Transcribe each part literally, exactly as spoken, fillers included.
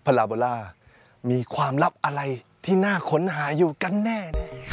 พาราโบลามีความลับอะไรที่น่าค้นหาอยู่กันแน่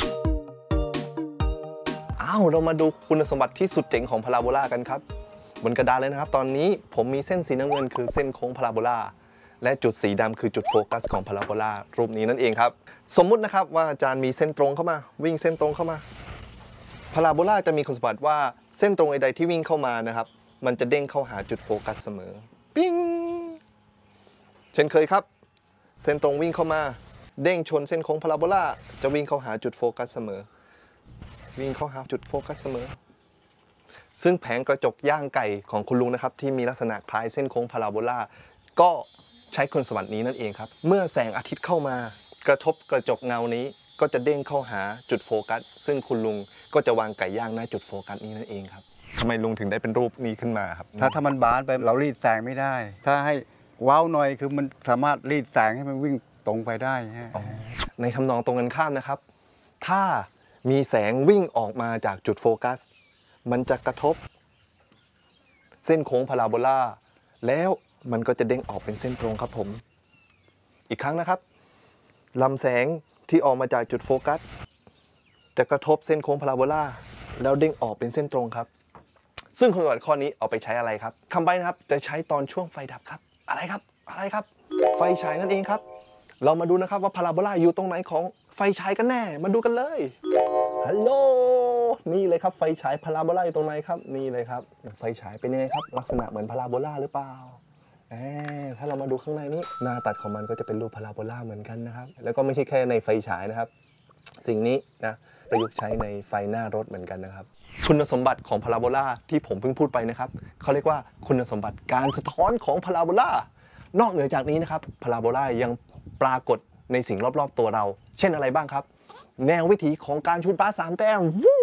อ้าวเรามาดูคุณสมบัติที่สุดเจ๋งของพาราโบลากันครับบนกระดานเลยนะครับตอนนี้ผมมีเส้นสีน้ำเงินคือเส้นโค้งพาราโบลาและจุดสีดำคือจุดโฟกัสของพาราโบลารูปนี้นั่นเองครับสมมุตินะครับว่าอาจารย์มีเส้นตรงเข้ามาวิ่งเส้นตรงเข้ามาพาราโบลาจะมีคุณสมบัติว่าเส้นตรงใดๆที่วิ่งเข้ามานะครับมันจะเด้งเข้าหาจุดโฟกัสเสมอปิ้งเช่นเคยครับเส้นตรงวิ่งเข้ามาเด้งชนเส้นโค้งพาราโบลาจะวิ่งเข้าหาจุดโฟกัสเสมอวิ่งเข้าหาจุดโฟกัสเสมอซึ่งแผงกระจกย่างไก่ของคุณลุงนะครับที่มีลักษณะคล้ายเส้นโค้งพาราโบลาก็ใช้คุณสมบัตินี้นั่นเองครับเมื่อแสงอาทิตย์เข้ามากระทบกระจกเงานี้ก็จะเด้งเข้าหาจุดโฟกัสซึ่งคุณลุงก็จะวางไก่ย่างหน้าจุดโฟกัสนี้นั่นเองครับทำไมลุงถึงได้เป็นรูปนี้ขึ้นมาครับถ้าถ้ามันบานไปเรารีดแสงไม่ได้ถ้าให้ว้าวหน่อยคือมันสามารถรีดแสงให้มันวิ่งตรงไปได้ฮะในทำนองตรงกันข้ามนะครับถ้ามีแสงวิ่งออกมาจากจุดโฟกัสมันจะกระทบเส้นโค้งพาราโบลาแล้วมันก็จะเด้งออกเป็นเส้นตรงครับผมอีกครั้งนะครับลำแสงที่ออกมาจากจุดโฟกัสจะกระทบเส้นโค้งพาราโบลาแล้วเด้งออกเป็นเส้นตรงครับซึ่งคุณสมบัติข้อนี้เอาไปใช้อะไรครับคำใบ้นะครับจะใช้ตอนช่วงไฟดับครับอะไรครับอะไรครับไฟฉายนั่นเองครับเรามาดูนะครับว่าพาราโบลาอยู่ตรงไหนของไฟฉายกันแน่มาดูกันเลยฮัลโหลนี่เลยครับไฟฉายพาราโบลาอยู่ตรงไหนครับนี่เลยครับไฟฉายเป็นยังไงครับลักษณะเหมือนพาราโบลาหรือเปล่าถ้าเรามาดูข้างในนี้หน้าตัดของมันก็จะเป็นรูปพาราโบลาเหมือนกันนะครับแล้วก็ไม่ใช่แค่ในไฟฉายนะครับสิ่งนี้นะประยุกต์ใช้ในไฟหน้ารถเหมือนกันนะครับคุณสมบัติของพาราโบลาที่ผมเพิ่งพูดไปนะครับเขาเรียกว่าคุณสมบัติการสะท้อนของพาราโบลานอกเหนือจากนี้นะครับพาราโบลายังปรากฏในสิ่งรอบๆตัวเราเช่นอะไรบ้างครับแนววิถีของการชุดบาสสามแต้มวู้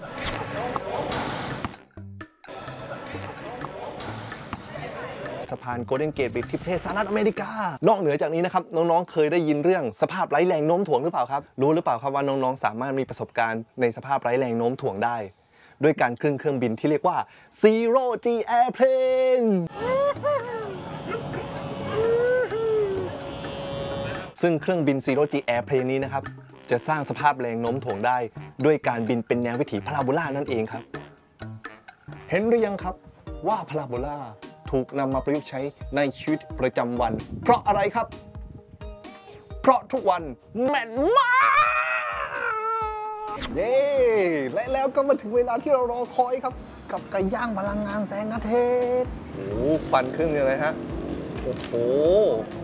สะพานโกลเด้นเกตบริดจ์ที่ประเทศสหรัฐอเมริกานอกเหนือจากนี้นะครับน้องๆเคยได้ยินเรื่องสภาพไร้แรงโน้มถ่วงหรือเปล่าครับรู้หรือเปล่าครับว่าน้องๆสามารถมีประสบการณ์ในสภาพไร้แรงโน้มถ่วงได้ด้วยการขึ้นเครื่องบินที่เรียกว่า Zero G Airplane ซึ่งเครื่องบิน Zero G Airplane นี้นะครับจะสร้างสภาพแรงโน้มถ่วงได้ด้วยการบินเป็นแนววิถีพาราโบลานั่นเองครับเห็นหรือยังครับว่าพาราโบลาถูกนำมาประยุกต์ใช้ในชีวิตประจำวันเพราะอะไรครับเพราะทุกวันแม่นมากเย้และแล้วก็มาถึงเวลาที่เรารอคอยครับกับไก่ย่างพลังงานแสงอาทิตย์โอ้ควันขึ้นเลยฮะโอ้โห